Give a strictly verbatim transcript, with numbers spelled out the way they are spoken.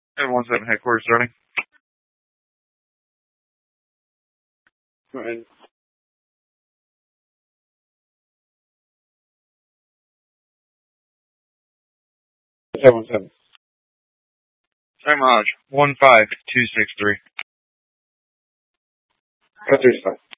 seven one seven headquarters running. Right. seven one seven. Samaj, one five two six three. Cut three five.